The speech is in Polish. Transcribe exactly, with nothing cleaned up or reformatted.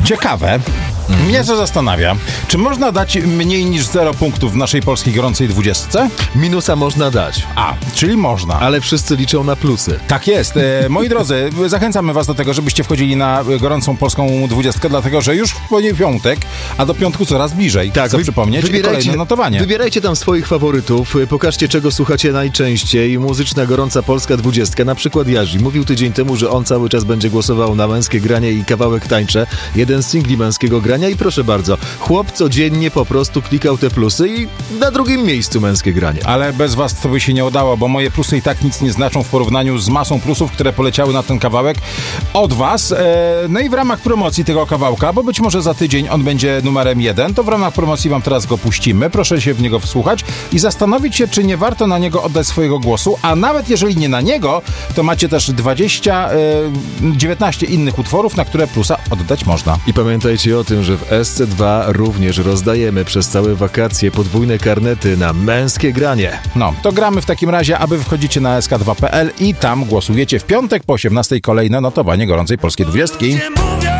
Ciekawe. Mnie to zastanawia. Czy można dać mniej niż zero punktów w naszej polskiej gorącej dwudziestce? Minusa można dać. A, czyli można. Ale wszyscy liczą na plusy. Tak jest. E, moi drodzy, zachęcamy was do tego, żebyście wchodzili na gorącą polską dwudziestkę, dlatego że już w piątek, a do piątku coraz bliżej. Tak, chcę przypomnieć, kolejne notowanie. Wybierajcie tam swoich faworytów, pokażcie czego słuchacie najczęściej. Muzyczna gorąca polska dwudziestka, na przykład Jarzy. Mówił tydzień temu, że on cały czas będzie głosował na Męskie Granie i Kawałek Tańczę. Jeden z singli Męskiego Grania i proszę bardzo, chłop codziennie po prostu klikał te plusy i na drugim miejscu Męskie Granie. Ale bez was to by się nie udało, bo moje plusy i tak nic nie znaczą w porównaniu z masą plusów, które poleciały na ten kawałek od was. No i w ramach promocji tego kawałka, bo być może za tydzień on będzie numerem jeden, to w ramach promocji wam teraz go puścimy. Proszę się w niego wsłuchać i zastanowić się, czy nie warto na niego oddać swojego głosu, a nawet jeżeli nie na niego, to macie też dwadzieścia, dziewiętnaście innych utworów, na które plusa oddać można. I pamiętajcie o tym, że w S C dwa również rozdajemy przez całe wakacje podwójne karnety na Męskie Granie. No, to gramy w takim razie, aby wchodzicie na S K dwa kropka P L i tam głosujecie w piątek po osiemnastej kolejne notowanie gorącej polskiej dwudziestki.